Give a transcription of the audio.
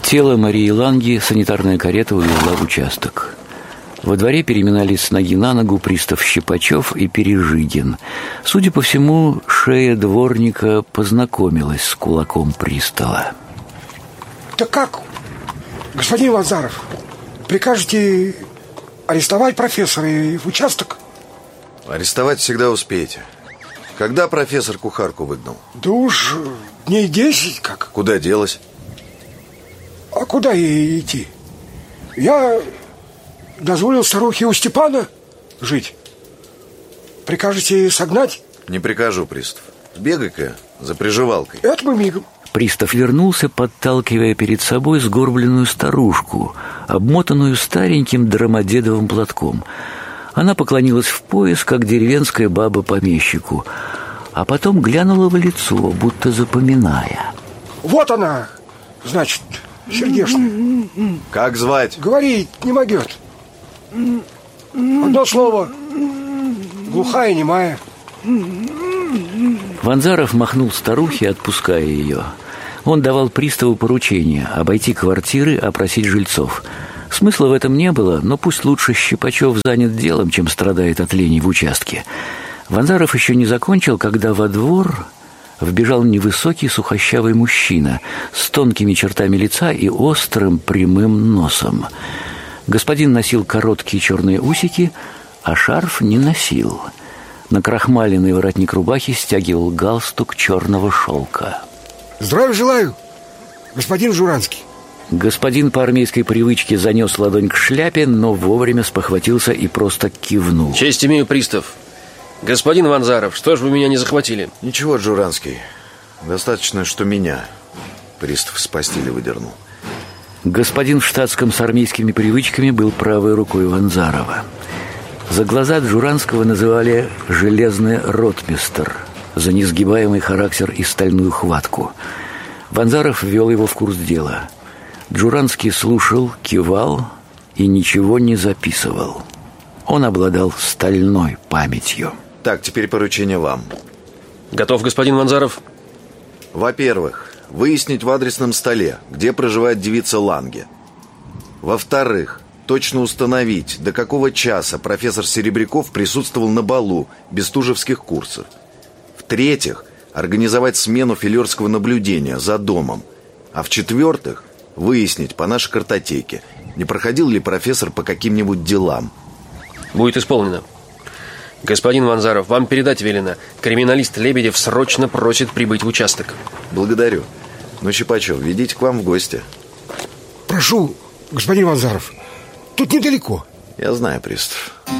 Тело Марии Ланги санитарная карета увезла в участок. Во дворе переминались с ноги на ногу пристав Щипачев и Пережигин. Судя по всему, шея дворника познакомилась с кулаком пристава. Так как, господин Ванзаров, прикажете арестовать профессора и в участок? Арестовать всегда успеете. Когда профессор кухарку выгнал? Да уж дней 10 как. Куда делась? А куда ей идти? Я дозволил старухе у Степана жить. Прикажете согнать? Не прикажу, пристав. Сбегай-ка за приживалкой. Это мы мигом. Пристав вернулся, подталкивая перед собой сгорбленную старушку, обмотанную стареньким драмадедовым платком. Она поклонилась в пояс, как деревенская баба помещику, а потом глянула в лицо, будто запоминая. Вот она, значит, сердечная. Как звать? Говорить не могет. Одно слово. Глухая, немая. Ванзаров махнул старухе, отпуская ее. Он давал приставу поручение обойти квартиры, опросить жильцов. Смысла в этом не было, но пусть лучше Щипачев занят делом, чем страдает от лени в участке. Ванзаров еще не закончил, когда во двор вбежал невысокий сухощавый мужчина с тонкими чертами лица и острым прямым носом. Господин носил короткие черные усики, а шарф не носил. Накрахмаленный воротник рубахи стягивал галстук черного шелка. Здравия желаю, господин Журанский. Господин по армейской привычке занес ладонь к шляпе, но вовремя спохватился и просто кивнул. Честь имею, пристав. Господин Ванзаров, что ж вы меня не захватили? Ничего, Джуранский. Достаточно, что меня пристав с постели выдернул. Господин в штатском с армейскими привычками был правой рукой Ванзарова. За глаза Джуранского называли «железный ротмистр», за несгибаемый характер и стальную хватку. Ванзаров ввел его в курс дела. Джуранский слушал, кивал и ничего не записывал. Он обладал стальной памятью. Так, теперь поручение вам. Готов, господин Ванзаров? Во-первых, выяснить в адресном столе, где проживает девица Ланге. Во-вторых, точно установить, до какого часа профессор Серебряков присутствовал на балу бестужевских курсов. В-третьих, организовать смену филерского наблюдения за домом. А в-четвертых, выяснить по нашей картотеке, не проходил ли профессор по каким-нибудь делам. Будет исполнено. Господин Ванзаров, вам передать велено. Криминалист Лебедев срочно просит прибыть в участок. Благодарю. Ну, Щипачев, ведите к вам в гости. Прошу, господин Ванзаров. Тут недалеко. Я знаю, пристав.